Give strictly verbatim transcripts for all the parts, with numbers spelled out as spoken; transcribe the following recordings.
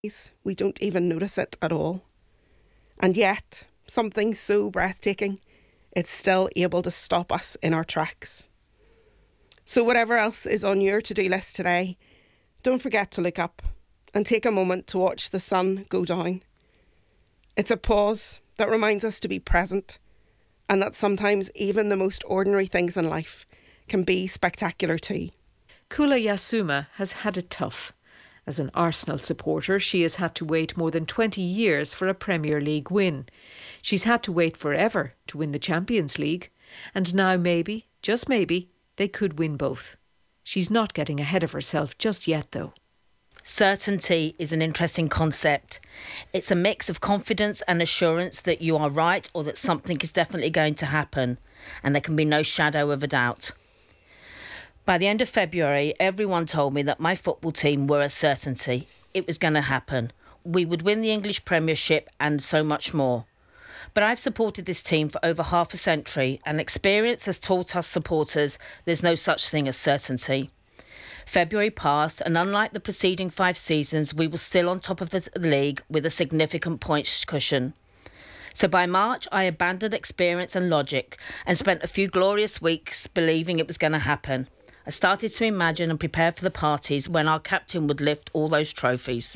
We don't even notice it at all. And yet, something so breathtaking, it's still able to stop us in our tracks. So whatever else is on your to-do list today, don't forget to look up and take a moment to watch the sun go down. It's a pause that reminds us to be present, and that sometimes even the most ordinary things in life can be spectacular too. Kula Yasuma has had it tough. As an Arsenal supporter, she has had to wait more than twenty years for a Premier League win. She's had to wait forever to win the Champions League. And now maybe, just maybe, they could win both. She's not getting ahead of herself just yet, though. Certainty is an interesting concept. It's a mix of confidence and assurance that you are right or that something is definitely going to happen, and there can be no shadow of a doubt. By the end of February, everyone told me that my football team were a certainty. It was going to happen. We would win the English Premiership and so much more. But I've supported this team for over half a century, and experience has taught us supporters there's no such thing as certainty. February passed, and unlike the preceding five seasons, we were still on top of the league with a significant points cushion. So by March, I abandoned experience and logic and spent a few glorious weeks believing it was going to happen. I started to imagine and prepare for the parties when our captain would lift all those trophies.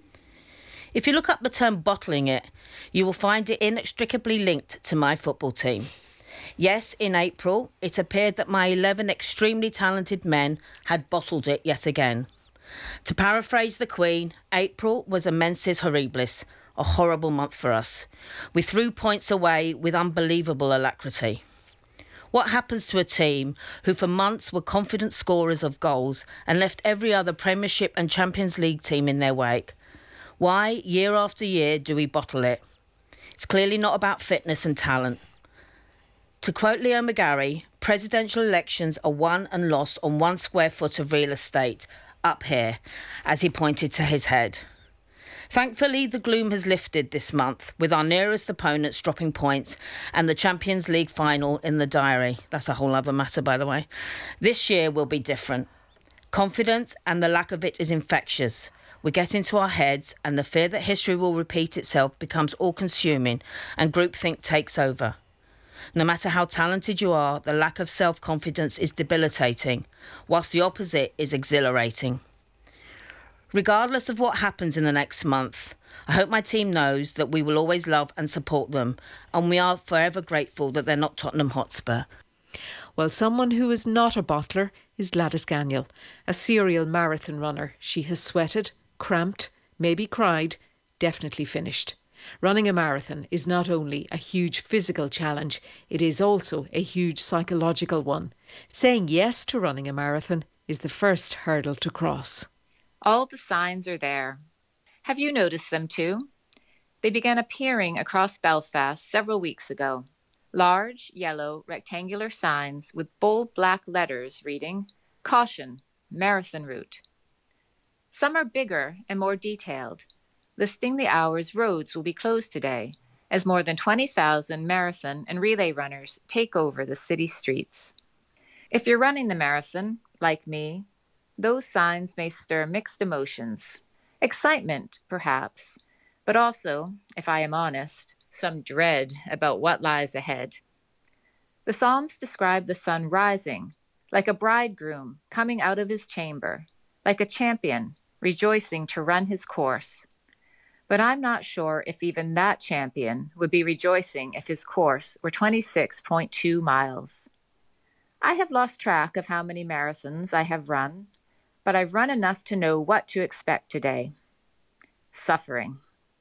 If you look up the term bottling it, you will find it inextricably linked to my football team. Yes, in April, it appeared that my eleven extremely talented men had bottled it yet again. To paraphrase the Queen, April was a mensis horribilis, a horrible month for us. We threw points away with unbelievable alacrity. What happens to a team who for months were confident scorers of goals and left every other Premiership and Champions League team in their wake? Why, year after year, do we bottle it? It's clearly not about fitness and talent. To quote Leo McGarry, presidential elections are won and lost on one square foot of real estate, up here, as he pointed to his head. Thankfully, the gloom has lifted this month, with our nearest opponents dropping points and the Champions League final in the diary. That's a whole other matter, by the way. This year will be different. Confidence and the lack of it is infectious. We get into our heads, and the fear that history will repeat itself becomes all-consuming, and groupthink takes over. No matter how talented you are, the lack of self-confidence is debilitating, whilst the opposite is exhilarating. Regardless of what happens in the next month, I hope my team knows that we will always love and support them, and we are forever grateful that they're not Tottenham Hotspur. Well, someone who is not a bottler is Gladys Gagnon, a serial marathon runner. She has sweated, cramped, maybe cried, definitely finished. Running a marathon is not only a huge physical challenge, it is also a huge psychological one. Saying yes to running a marathon is the first hurdle to cross. All the signs are there. Have you noticed them too? They began appearing across Belfast several weeks ago. Large, yellow, rectangular signs with bold black letters reading, "Caution, Marathon Route." Some are bigger and more detailed, listing the hours roads will be closed today, as more than twenty thousand marathon and relay runners take over the city streets. If you're running the marathon, like me, those signs may stir mixed emotions. Excitement, perhaps, but also, if I am honest, some dread about what lies ahead. The Psalms describe the sun rising, like a bridegroom coming out of his chamber, like a champion rejoicing to run his course. But I'm not sure if even that champion would be rejoicing if his course were twenty-six point two miles. I have lost track of how many marathons I have run, but I've run enough to know what to expect today. Suffering.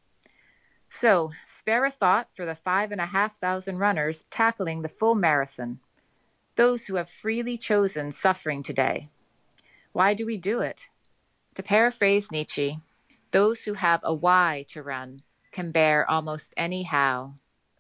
So, spare a thought for the five and a half thousand runners tackling the full marathon, those who have freely chosen suffering today. Why do we do it? To paraphrase Nietzsche, those who have a why to run can bear almost any how.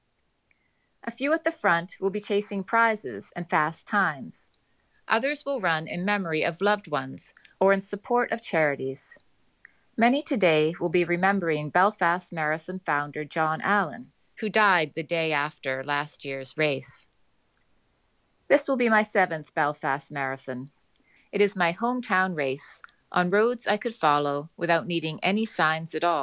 A few at the front will be chasing prizes and fast times. Others will run in memory of loved ones or in support of charities. Many today will be remembering Belfast Marathon founder John Allen, who died the day after last year's race. This will be my seventh Belfast Marathon. It is my hometown race, on roads I could follow without needing any signs at all.